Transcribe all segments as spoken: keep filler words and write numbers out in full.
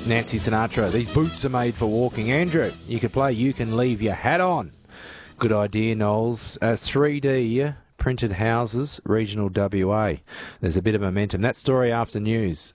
Nancy Sinatra, these boots are made for walking. Andrew, you could play You Can Leave Your Hat On. Good idea, Knowles. Uh, three D printed houses, regional W A. There's a bit of momentum. That story after news.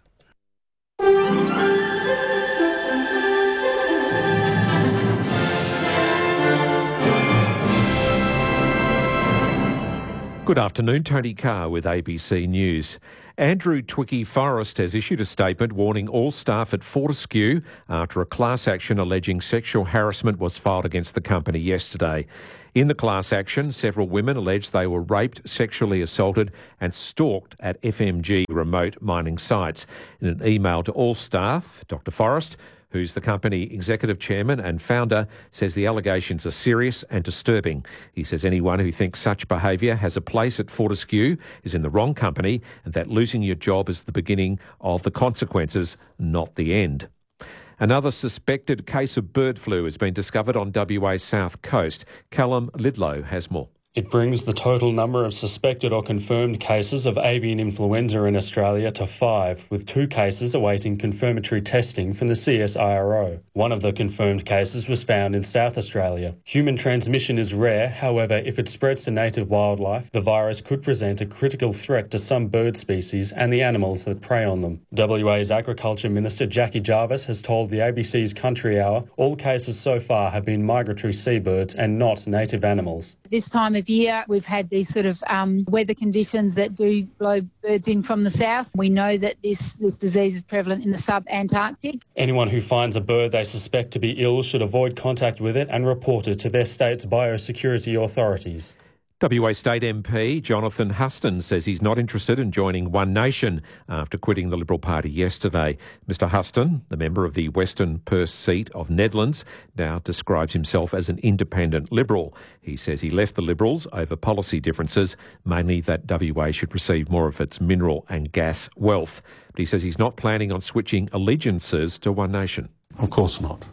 Good afternoon, Tony Carr with A B C News. Andrew Twickie Forrest has issued a statement warning all staff at Fortescue after a class action alleging sexual harassment was filed against the company yesterday. In the class action, several women alleged they were raped, sexually assaulted and stalked at F M G remote mining sites. In an email to all staff, Doctor Forrest, who's the company executive chairman and founder, says the allegations are serious and disturbing. He says anyone who thinks such behaviour has a place at Fortescue is in the wrong company and that losing your job is the beginning of the consequences, not the end. Another suspected case of bird flu has been discovered on W A's south coast. Callum Lidlow has more. It brings the total number of suspected or confirmed cases of avian influenza in Australia to five, with two cases awaiting confirmatory testing from the C S I R O. One of the confirmed cases was found in South Australia. Human transmission is rare, however, if it spreads to native wildlife, the virus could present a critical threat to some bird species and the animals that prey on them. W A's Agriculture Minister Jackie Jarvis has told the A B C's Country Hour all cases so far have been migratory seabirds and not native animals. This time of year, we've had these sort of um, weather conditions that do blow birds in from the south. We know that this, this disease is prevalent in the sub-Antarctic. Anyone who finds a bird they suspect to be ill should avoid contact with it and report it to their state's biosecurity authorities. W A State M P Jonathan Huston says he's not interested in joining One Nation after quitting the Liberal Party yesterday. Mister Huston, the member of the Western Perth seat of Nedlands, now describes himself as an independent Liberal. He says he left the Liberals over policy differences, mainly that W A should receive more of its mineral and gas wealth. But he says he's not planning on switching allegiances to One Nation. Of course not.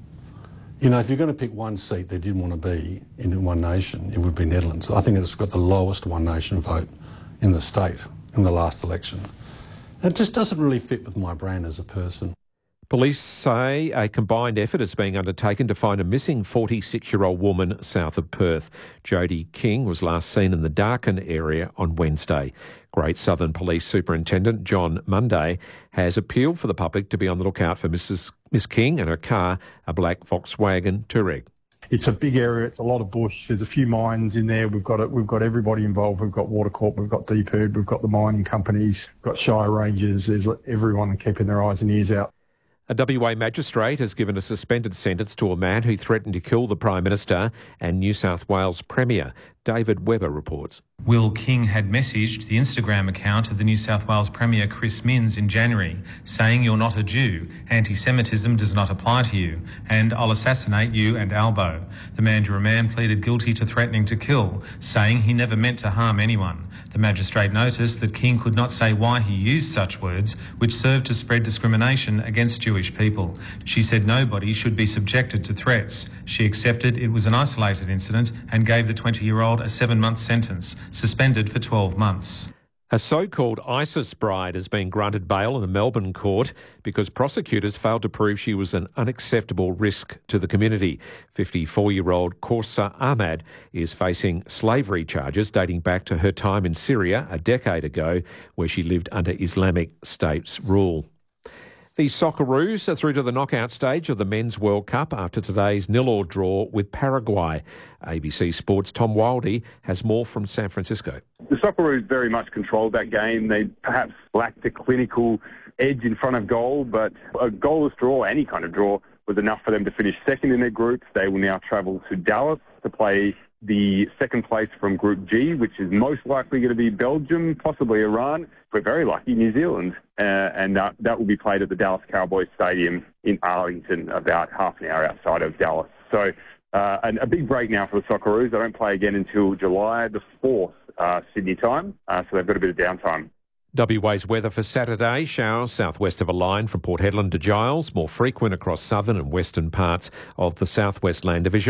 You know, if you're going to pick one seat they didn't want to be in One Nation, it would be Nedlands. I think it's got the lowest One Nation vote in the state in the last election. It just doesn't really fit with my brand as a person. Police say a combined effort is being undertaken to find a missing forty-six-year-old woman south of Perth. Jodie King was last seen in the Darkin area on Wednesday. Great Southern Police Superintendent John Munday has appealed for the public to be on the lookout for Missus Miss King and her car, a black Volkswagen Touareg. It's a big area. It's a lot of bush. There's a few mines in there. We've got it. We've got everybody involved. We've got Water Corp. We've got D P E D. We've got the mining companies. We've got Shire Rangers. There's everyone keeping their eyes and ears out. A W A magistrate has given a suspended sentence to a man who threatened to kill the Prime Minister and New South Wales Premier. David Webber reports. Will King had messaged the Instagram account of the New South Wales Premier Chris Minns in January, saying you're not a Jew, anti-Semitism does not apply to you, and I'll assassinate you and Albo. The Mandurah man pleaded guilty to threatening to kill, saying he never meant to harm anyone. The magistrate noticed that King could not say why he used such words, which served to spread discrimination against Jewish people. She said nobody should be subjected to threats. She accepted it was an isolated incident and gave the twenty-year-old a seven-month sentence, suspended for twelve months. A so-called ISIS bride has been granted bail in a Melbourne court because prosecutors failed to prove she was an unacceptable risk to the community. fifty-four-year-old Korsa Ahmad is facing slavery charges dating back to her time in Syria a decade ago, where she lived under Islamic State's rule. The Socceroos are through to the knockout stage of the Men's World Cup after today's nil-all draw with Paraguay. A B C Sports' Tom Wildey has more from San Francisco. The Socceroos very much controlled that game. They perhaps lacked a clinical edge in front of goal, but a goalless draw, any kind of draw, was enough for them to finish second in their group. They will now travel to Dallas to play the second place from Group G, which is most likely going to be Belgium, possibly Iran. If we're very lucky, New Zealand. Uh, and uh, that will be played at the Dallas Cowboys Stadium in Arlington, about half an hour outside of Dallas. So uh, and a big break now for the Socceroos. They don't play again until July the fourth, uh, Sydney time. Uh, so they've got a bit of downtime. W A's weather for Saturday: showers southwest of a line from Port Hedland to Giles, more frequent across southern and western parts of the southwest land division.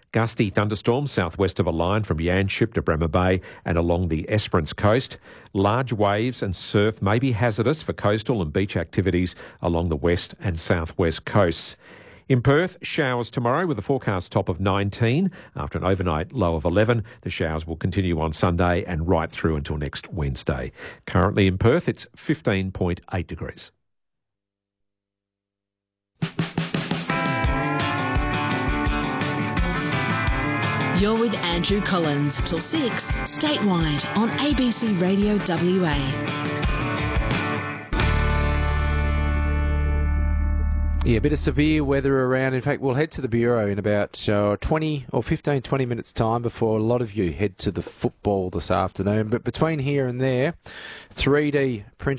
Gusty thunderstorms southwest of a line from Yanship to Bremer Bay and along the Esperance coast. Large waves and surf may be hazardous for coastal and beach activities along the west and southwest coasts. In Perth, showers tomorrow with a forecast top of nineteen. After an overnight low of eleven, the showers will continue on Sunday and right through until next Wednesday. Currently in Perth, it's fifteen point eight degrees. You're with Andrew Collins till six, statewide on A B C Radio W A. Yeah, a bit of severe weather around. In fact, we'll head to the Bureau in about uh, twenty or fifteen, twenty minutes' time before a lot of you head to the football this afternoon. But between here and there, three D printed